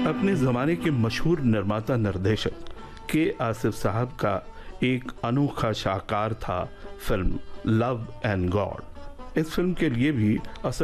अपने ज़माने के मशहूर निर्माता निर्देशक के आसिफ साहब का एक अनोखा शाहकार था फिल्म लव एंड गॉड। इस फिल्म के लिए भी असद